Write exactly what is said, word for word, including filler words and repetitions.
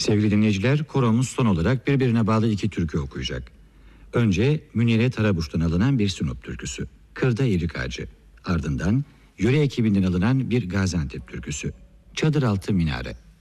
Sevgili dinleyiciler, koromuz son olarak birbirine bağlı iki türkü okuyacak. Önce Münire Tarabuş'tan alınan bir Sinop türküsü, Kırda Erik Ağacı. Ardından yöre ekibinden alınan bir Gaziantep türküsü, Çadır Altı Minare.